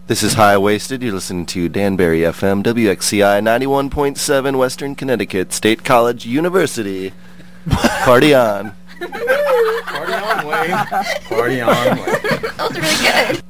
This is High Waisted. You're listening to Danbury FM, WXCI 91.7, Western Connecticut State College University. Party on. Party on, Wayne. Party on, Wayne. That was really good.